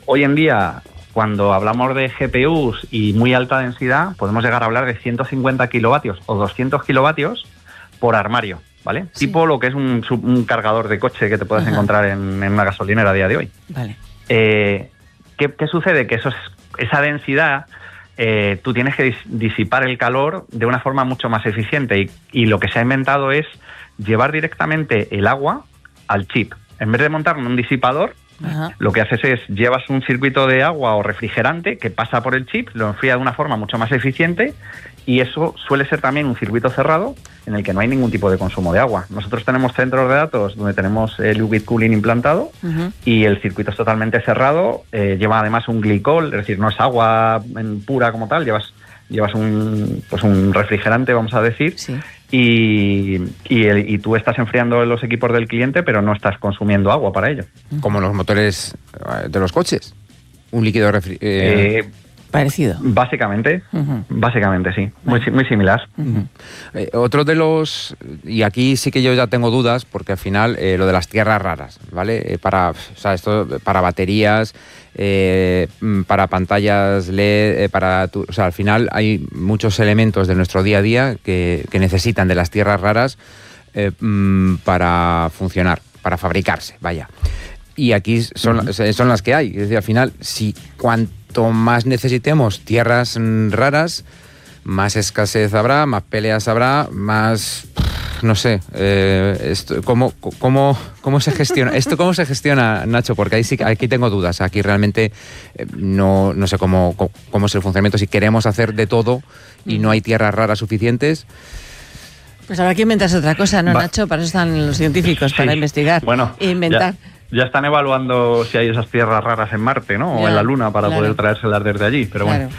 hoy en día, cuando hablamos de GPUs y muy alta densidad, podemos llegar a hablar de 150 kilovatios o 200 kilovatios por armario, ¿vale? Sí. Tipo lo que es un cargador de coche que te puedes encontrar en una gasolinera a día de hoy. Vale. ¿Qué sucede? Que esa densidad, tú tienes que disipar el calor de una forma mucho más eficiente y lo que se ha inventado es llevar directamente el agua al chip. En vez de montarlo en un disipador, lo que haces es llevas un circuito de agua o refrigerante que pasa por el chip, lo enfría de una forma mucho más eficiente y eso suele ser también un circuito cerrado en el que no hay ningún tipo de consumo de agua. Nosotros tenemos centros de datos donde tenemos liquid cooling implantado y el circuito es totalmente cerrado, lleva además un glicol, es decir, no es agua pura como tal, llevas un refrigerante, vamos a decir, y tú estás enfriando los equipos del cliente, pero no estás consumiendo agua para ello. Como los motores de los coches, un líquido parecido. Básicamente, sí, muy similar. Otro de los, y aquí sí que yo ya tengo dudas, porque al final lo de las tierras raras, ¿vale? Para baterías, para pantallas LED, al final hay muchos elementos de nuestro día a día que necesitan de las tierras raras para funcionar, para fabricarse, vaya. Y aquí son las que hay. Es decir, al final, si cuanto más necesitemos tierras raras, más escasez habrá, más peleas habrá, más... No sé, ¿cómo se gestiona? ¿Esto cómo se gestiona, Nacho? Porque aquí tengo dudas. Aquí realmente no sé cómo es el funcionamiento. Si queremos hacer de todo y no hay tierras raras suficientes... Pues habrá que inventarse otra cosa, ¿no, Nacho? Para eso están los científicos, para investigar e inventar. Ya están evaluando si hay esas tierras raras en Marte, ¿no? O en la Luna para poder traérselas desde allí. Pero bueno,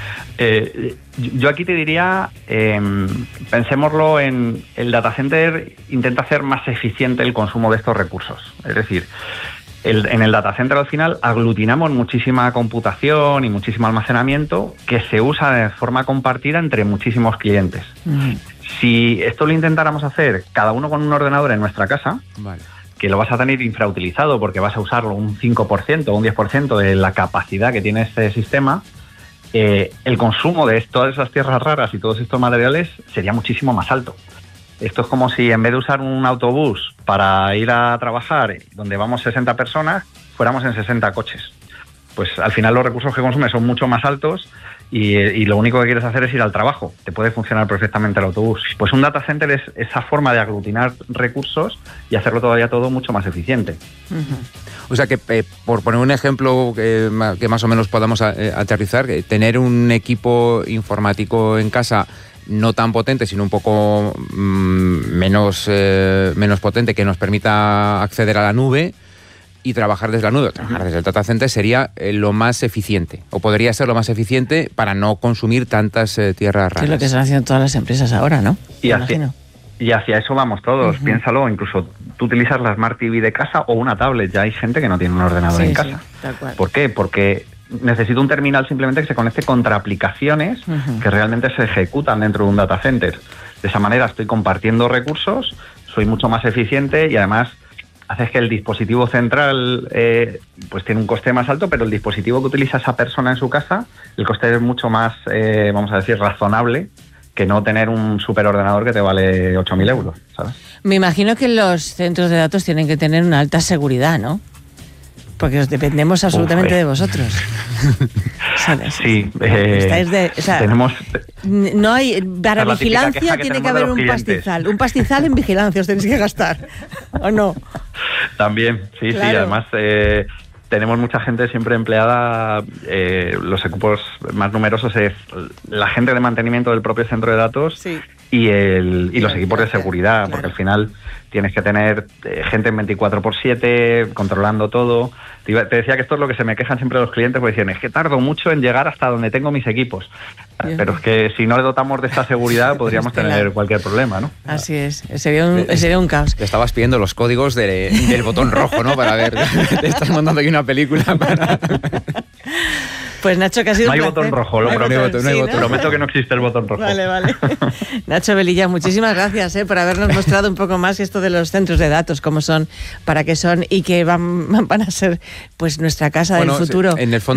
yo aquí te diría, pensémoslo en el data center, intenta hacer más eficiente el consumo de estos recursos. Es decir, en el data center al final aglutinamos muchísima computación y muchísimo almacenamiento que se usa de forma compartida entre muchísimos clientes. Si esto lo intentáramos hacer cada uno con un ordenador en nuestra casa... Vale. Que lo vas a tener infrautilizado porque vas a usarlo un 5% o un 10% de la capacidad que tiene este sistema, el consumo de todas esas tierras raras y todos estos materiales sería muchísimo más alto. Esto es como si en vez de usar un autobús para ir a trabajar donde vamos 60 personas, fuéramos en 60 coches. Pues al final los recursos que consumes son mucho más altos y lo único que quieres hacer es ir al trabajo. Te puede funcionar perfectamente el autobús. Pues un data center es esa forma de aglutinar recursos y hacerlo todavía todo mucho más eficiente. O sea que, por poner un ejemplo que más o menos podamos aterrizar, tener un equipo informático en casa no tan potente, sino un poco menos potente, que nos permita acceder a la nube y trabajar desde la nube, trabajar desde el data center sería lo más eficiente, o podría ser lo más eficiente para no consumir tantas tierras raras. Es lo que están haciendo todas las empresas ahora, ¿no? Y hacia eso vamos todos, piénsalo, incluso tú utilizas la Smart TV de casa o una tablet, ya hay gente que no tiene un ordenador en casa. Tal cual. ¿Por qué? Porque necesito un terminal simplemente que se conecte contra aplicaciones que realmente se ejecutan dentro de un data center. De esa manera estoy compartiendo recursos, soy mucho más eficiente y además haces que el dispositivo central pues tiene un coste más alto, pero el dispositivo que utiliza esa persona en su casa, el coste es mucho más, vamos a decir, razonable que no tener un superordenador que te vale 8.000 euros, ¿sabes? Me imagino que los centros de datos tienen que tener una alta seguridad, ¿no? Porque os dependemos absolutamente de vosotros. Sí. Tenemos... No hay... Para vigilancia tiene que haber un pastizal. Un pastizal en vigilancia os tenéis que gastar, ¿o no? También, sí, claro. Sí. Además, tenemos mucha gente siempre empleada. Los equipos más numerosos es la gente de mantenimiento del propio centro de datos y los equipos de seguridad, porque al final tienes que tener gente en 24/7 controlando todo. Te decía que esto es lo que se me quejan siempre los clientes, porque dicen, es que tardo mucho en llegar hasta donde tengo mis equipos. Pero es que si no le dotamos de esta seguridad podríamos tener cualquier problema, ¿no? Así es, sería un caos. Te estabas pidiendo los códigos del botón rojo, ¿no? Para ver, te estás mandando aquí una película para... Pues Nacho, que ha sido un placer. Botón rojo, lo prometo que no existe el botón rojo. Vale. Nacho Velilla, muchísimas gracias por habernos mostrado un poco más esto de los centros de datos, cómo son, para qué son y que van a ser pues nuestra casa del futuro. En el fondo